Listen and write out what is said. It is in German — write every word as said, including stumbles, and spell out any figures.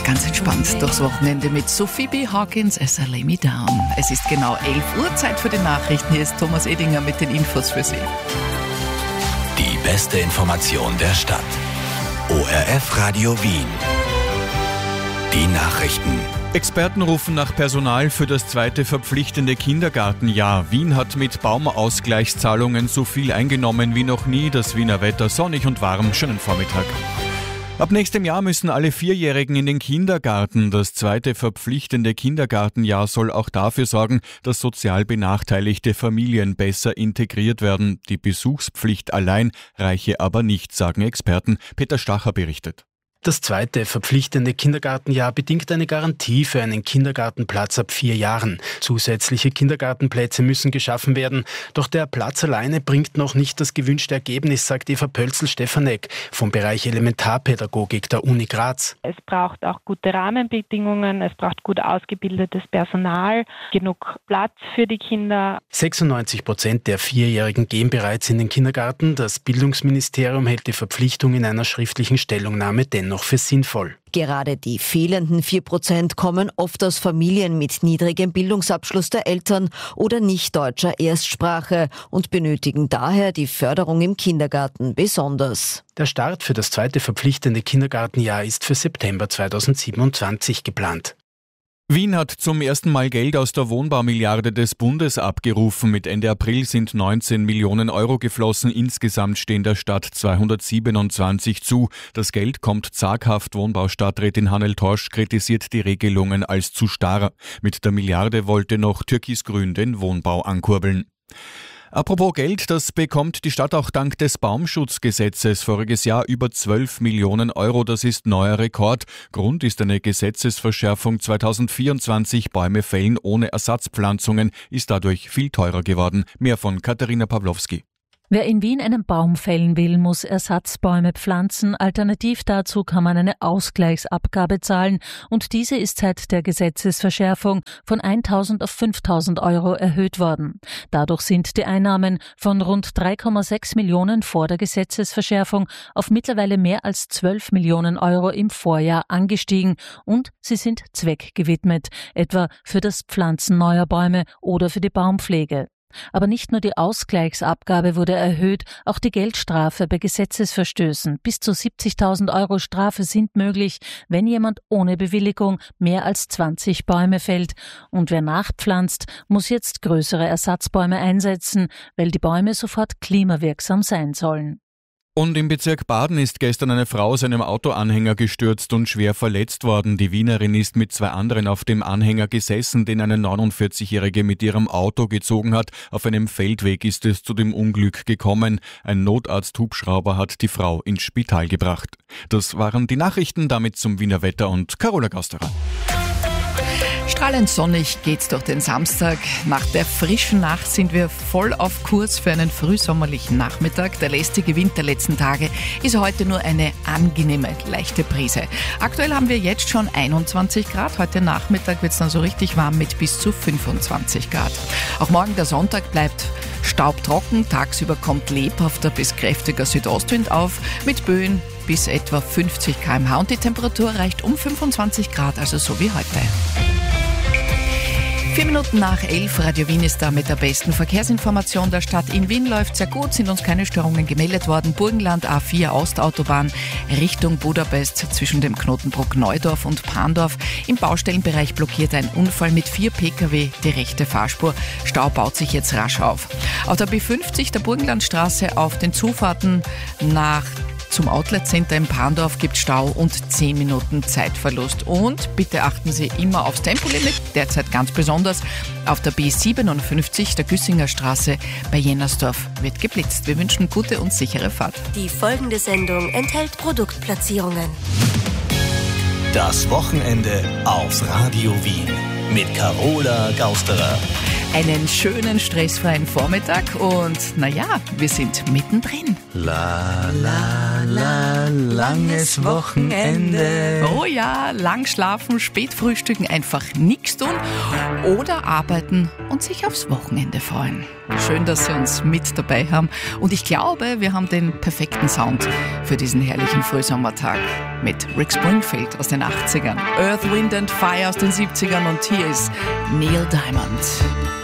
Ganz entspannt durchs Wochenende mit Sophie B. Hawkins as I Lay Me Down. Es ist genau elf Uhr, Zeit für die Nachrichten. Hier ist Thomas Edinger mit den Infos für Sie. Die beste Information der Stadt. O R F Radio Wien. Die Nachrichten. Experten rufen nach Personal für das zweite verpflichtende Kindergartenjahr. Wien hat mit Baumausgleichszahlungen so viel eingenommen wie noch nie. Das Wiener Wetter sonnig und warm. Schönen Vormittag. Ab nächstem Jahr müssen alle Vierjährigen in den Kindergarten. Das zweite verpflichtende Kindergartenjahr soll auch dafür sorgen, dass sozial benachteiligte Familien besser integriert werden. Die Besuchspflicht allein reiche aber nicht, sagen Experten. Peter Stacher berichtet. Das zweite verpflichtende Kindergartenjahr bedingt eine Garantie für einen Kindergartenplatz ab vier Jahren. Zusätzliche Kindergartenplätze müssen geschaffen werden. Doch der Platz alleine bringt noch nicht das gewünschte Ergebnis, sagt Eva Pölzl-Stefanek vom Bereich Elementarpädagogik der Uni Graz. Es braucht auch gute Rahmenbedingungen, es braucht gut ausgebildetes Personal, genug Platz für die Kinder. sechsundneunzig Prozent der Vierjährigen gehen bereits in den Kindergarten. Das Bildungsministerium hält die Verpflichtung in einer schriftlichen Stellungnahme dennoch noch für sinnvoll. Gerade die fehlenden vier Prozent kommen oft aus Familien mit niedrigem Bildungsabschluss der Eltern oder nicht deutscher Erstsprache und benötigen daher die Förderung im Kindergarten besonders. Der Start für das zweite verpflichtende Kindergartenjahr ist für September zweitausendsiebenundzwanzig geplant. Wien hat zum ersten Mal Geld aus der Wohnbaumilliarde des Bundes abgerufen. Mit Ende April sind neunzehn Millionen Euro geflossen. Insgesamt stehen der Stadt zweihundertsiebenundzwanzig zu. Das Geld kommt zaghaft. Wohnbaustadträtin Hannel Torsch kritisiert die Regelungen als zu starr. Mit der Milliarde wollte noch Türkisgrün den Wohnbau ankurbeln. Apropos Geld, das bekommt die Stadt auch dank des Baumschutzgesetzes. Voriges Jahr über zwölf Millionen Euro, das ist neuer Rekord. Grund ist eine Gesetzesverschärfung zweitausendvierundzwanzig. Bäume fällen ohne Ersatzpflanzungen ist dadurch viel teurer geworden. Mehr von Katharina Pawlowski. Wer in Wien einen Baum fällen will, muss Ersatzbäume pflanzen. Alternativ dazu kann man eine Ausgleichsabgabe zahlen und diese ist seit der Gesetzesverschärfung von eintausend auf fünftausend Euro erhöht worden. Dadurch sind die Einnahmen von rund drei Komma sechs Millionen vor der Gesetzesverschärfung auf mittlerweile mehr als zwölf Millionen Euro im Vorjahr angestiegen und sie sind zweckgewidmet, etwa für das Pflanzen neuer Bäume oder für die Baumpflege. Aber nicht nur die Ausgleichsabgabe wurde erhöht, auch die Geldstrafe bei Gesetzesverstößen. Bis zu siebzigtausend Euro Strafe sind möglich, wenn jemand ohne Bewilligung mehr als zwanzig Bäume fällt. Und wer nachpflanzt, muss jetzt größere Ersatzbäume einsetzen, weil die Bäume sofort klimawirksam sein sollen. Und im Bezirk Baden ist gestern eine Frau aus einem Autoanhänger gestürzt und schwer verletzt worden. Die Wienerin ist mit zwei anderen auf dem Anhänger gesessen, den eine neunundvierzigjährige mit ihrem Auto gezogen hat. Auf einem Feldweg ist es zu dem Unglück gekommen. Ein Notarzt-Hubschrauber hat die Frau ins Spital gebracht. Das waren die Nachrichten, damit zum Wiener Wetter und Carola Gausterer. Strahlend sonnig geht's durch den Samstag. Nach der frischen Nacht sind wir voll auf Kurs für einen frühsommerlichen Nachmittag. Der lästige Wind der letzten Tage ist heute nur eine angenehme, leichte Brise. Aktuell haben wir jetzt schon einundzwanzig Grad. Heute Nachmittag wird's dann so richtig warm mit bis zu fünfundzwanzig Grad. Auch morgen der Sonntag bleibt staubtrocken. Tagsüber kommt lebhafter bis kräftiger Südostwind auf mit Böen bis etwa fünfzig Kilometer pro Stunde und die Temperatur reicht um fünfundzwanzig Grad, also so wie heute. Vier Minuten nach elf, Radio Wien ist da mit der besten Verkehrsinformation der Stadt. In Wien läuft sehr gut, sind uns keine Störungen gemeldet worden. Burgenland A vier Ostautobahn Richtung Budapest zwischen dem Knotenbruck Neudorf und Pandorf. Im Baustellenbereich blockiert ein Unfall mit vier Pkw die rechte Fahrspur. Stau baut sich jetzt rasch auf. Auf der B fünfzig, der Burgenlandstraße, auf den Zufahrten nach zum Outlet Center in Pandorf gibt Stau und zehn Minuten Zeitverlust. Und bitte achten Sie immer aufs Tempolimit, derzeit ganz besonders. Auf der B siebenundfünfzig, der Güssinger Straße bei Jennersdorf, wird geblitzt. Wir wünschen gute und sichere Fahrt. Die folgende Sendung enthält Produktplatzierungen. Das Wochenende auf Radio Wien mit Carola Gausterer. Einen schönen, stressfreien Vormittag und naja, wir sind mittendrin. La, la, la, langes Wochenende. Oh ja, lang schlafen, spät frühstücken, einfach nichts tun oder arbeiten und sich aufs Wochenende freuen. Schön, dass Sie uns mit dabei haben und ich glaube, wir haben den perfekten Sound für diesen herrlichen Frühsommertag mit Rick Springfield aus den achtzigern, Earth, Wind and Fire aus den siebzigern und hier ist Neil Diamond.